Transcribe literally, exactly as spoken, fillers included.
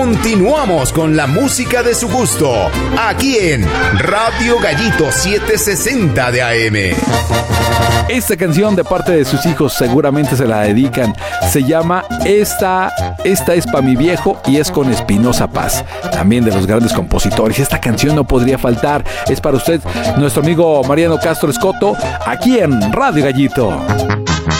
Continuamos con la música de su gusto, aquí en Radio Gallito setecientos sesenta de A M. Esta canción de parte de sus hijos seguramente se la dedican. Se llama Esta, esta es pa' mi viejo y es con Espinosa Paz, también de los grandes compositores. Esta canción no podría faltar. Es para usted, nuestro amigo Mariano Castro Escoto, aquí en Radio Gallito.